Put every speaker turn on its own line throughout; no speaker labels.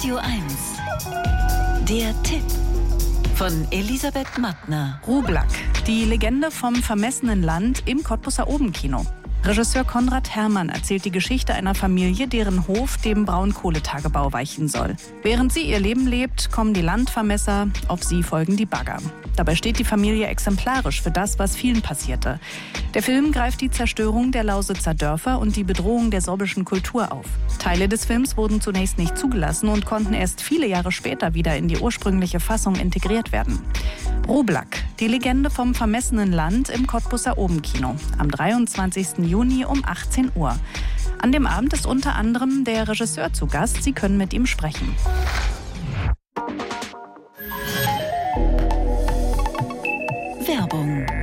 Radio 1. Der Tipp von Elisabeth Mattner.
Rublak, die Legende vom vermessenen Land im Cottbusser Obenkino. Regisseur Konrad Herrmann erzählt die Geschichte einer Familie, deren Hof dem Braunkohletagebau weichen soll. Während sie ihr Leben lebt, kommen die Landvermesser, auf sie folgen die Bagger. Dabei steht die Familie exemplarisch für das, was vielen passierte. Der Film greift die Zerstörung der Lausitzer Dörfer und die Bedrohung der sorbischen Kultur auf. Teile des Films wurden zunächst nicht zugelassen und konnten erst viele Jahre später wieder in die ursprüngliche Fassung integriert werden. Rublak, die Legende vom vermessenen Land im Cottbusser Obenkino. Am 23. Juni um 18 Uhr. An dem Abend ist unter anderem der Regisseur zu Gast. Sie können mit ihm sprechen.
Werbung.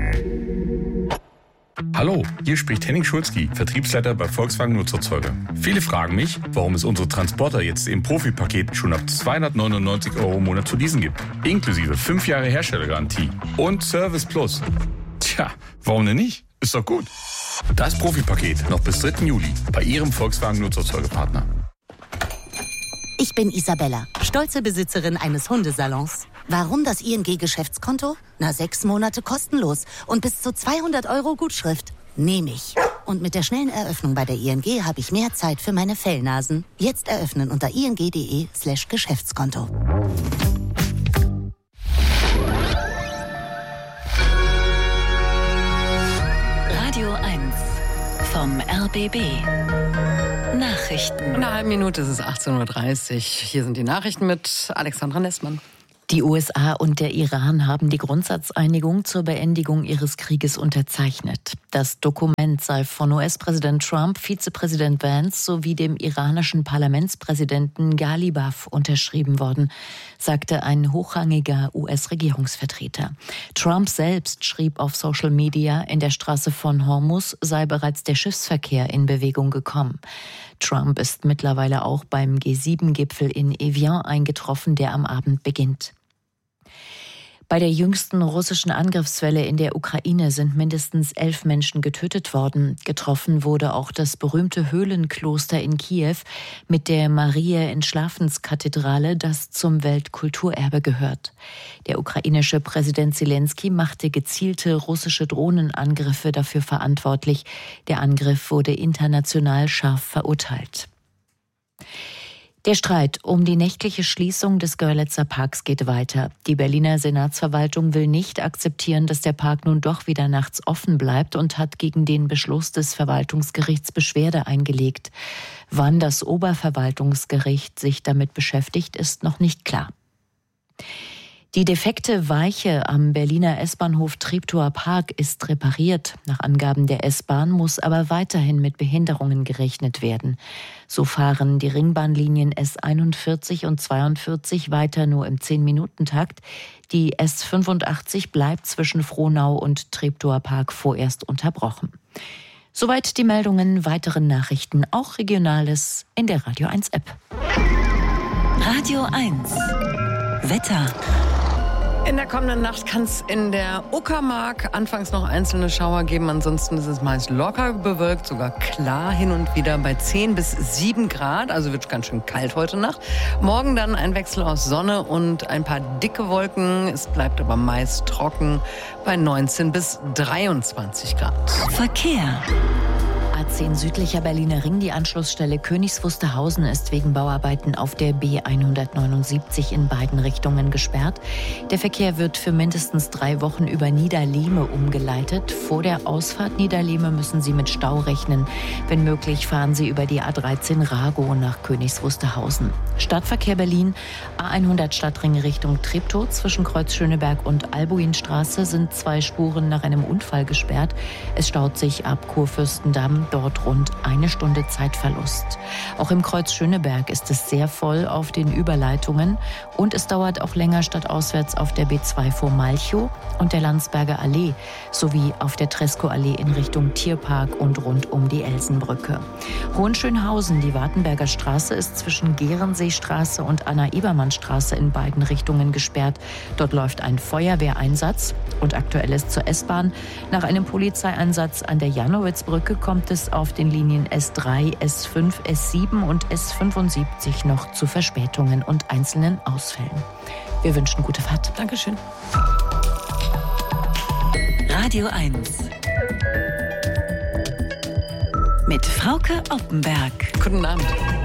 Hallo, hier spricht Henning Schulzki, Vertriebsleiter bei Volkswagen Nutzerzeuger. Viele fragen mich, warum es unsere Transporter jetzt im Profipaket schon ab 299 € im Monat zu leasen gibt. Inklusive 5 Jahre Herstellergarantie und Service Plus. Tja, warum denn nicht? Ist doch gut. Das Profipaket noch bis 3. Juli bei Ihrem Volkswagen Nutzerzeugerpartner.
Ich bin Isabella, stolze Besitzerin eines Hundesalons. Warum das ING-Geschäftskonto? 6 Monate kostenlos und bis zu 200 € Gutschrift. Nehme ich. Und mit der schnellen Eröffnung bei der ING habe ich mehr Zeit für meine Fellnasen. Jetzt eröffnen unter ing.de/Geschäftskonto.
Radio 1 vom RBB. Nachrichten.
In einer halben Minute ist es 18:30 Uhr. Hier sind die Nachrichten mit Alexandra Nessmann.
Die USA und der Iran haben die Grundsatzeinigung zur Beendigung ihres Krieges unterzeichnet. Das Dokument sei von US-Präsident Trump, Vizepräsident Vance sowie dem iranischen Parlamentspräsidenten Ghalibaf unterschrieben worden, sagte ein hochrangiger US-Regierungsvertreter. Trump selbst schrieb auf Social Media, in der Straße von Hormuz sei bereits der Schiffsverkehr in Bewegung gekommen. Trump ist mittlerweile auch beim G7-Gipfel in Evian eingetroffen, der am Abend beginnt. Bei der jüngsten russischen Angriffswelle in der Ukraine sind mindestens 11 Menschen getötet worden. Getroffen wurde auch das berühmte Höhlenkloster in Kiew mit der Mariä-Entschlafenskathedrale, das zum Weltkulturerbe gehört. Der ukrainische Präsident Zelensky machte gezielte russische Drohnenangriffe dafür verantwortlich. Der Angriff wurde international scharf verurteilt. Der Streit um die nächtliche Schließung des Görlitzer Parks geht weiter. Die Berliner Senatsverwaltung will nicht akzeptieren, dass der Park nun doch wieder nachts offen bleibt und hat gegen den Beschluss des Verwaltungsgerichts Beschwerde eingelegt. Wann das Oberverwaltungsgericht sich damit beschäftigt, ist noch nicht klar. Die defekte Weiche am Berliner S-Bahnhof Treptower Park ist repariert. Nach Angaben der S-Bahn muss aber weiterhin mit Behinderungen gerechnet werden. So fahren die Ringbahnlinien S41 und 42 weiter nur im 10-Minuten-Takt. Die S85 bleibt zwischen Frohnau und Treptower Park vorerst unterbrochen. Soweit die Meldungen, weitere Nachrichten, auch Regionales, in der Radio 1 App.
Radio 1 Wetter.
In der kommenden Nacht kann es in der Uckermark anfangs noch einzelne Schauer geben. Ansonsten ist es meist locker bewölkt, sogar klar hin und wieder bei 10 bis 7 Grad. Also wird ganz schön kalt heute Nacht. Morgen dann ein Wechsel aus Sonne und ein paar dicke Wolken. Es bleibt aber meist trocken bei 19 bis 23 Grad.
Verkehr.
A10 südlicher Berliner Ring, die Anschlussstelle Königs Wusterhausen ist wegen Bauarbeiten auf der B179 in beiden Richtungen gesperrt. Der Verkehr wird für mindestens 3 Wochen über Niederlehme umgeleitet. Vor der Ausfahrt Niederlehme müssen Sie mit Stau rechnen. Wenn möglich, fahren Sie über die A13 Ragow nach Königs Wusterhausen. Stadtverkehr Berlin, A100 Stadtring Richtung Treptow. Zwischen Kreuz Schöneberg und Albuinstraße sind 2 Spuren nach einem Unfall gesperrt. Es staut sich ab Kurfürstendamm, dort rund 1 Stunde Zeitverlust. Auch im Kreuz Schöneberg ist es sehr voll auf den Überleitungen und es dauert auch länger stadtauswärts auf der B2 vor Malchow und der Landsberger Allee sowie auf der Tresco-Allee in Richtung Tierpark und rund um die Elsenbrücke. Hohenschönhausen, die Wartenberger Straße, ist zwischen Gehrenseestraße und Anna-Ebermann-Straße in beiden Richtungen gesperrt. Dort läuft ein Feuerwehreinsatz und aktuell ist zur S-Bahn. Nach einem Polizeieinsatz an der Janowitzbrücke kommt es es auf den Linien S3, S5, S7 und S75 noch zu Verspätungen und einzelnen Ausfällen. Wir wünschen gute Fahrt.
Dankeschön.
Radio 1 mit Frauke Oppenberg.
Guten Abend.